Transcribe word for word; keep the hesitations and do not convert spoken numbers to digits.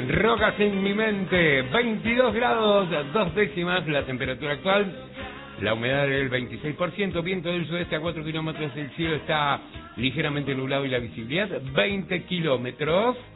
Rocas en mi mente, veintidós grados, dos décimas la temperatura actual. La humedad del veintiséis por ciento, viento del sudeste a cuatro kilómetros, el cielo está ligeramente nublado y la visibilidad veinte kilómetros.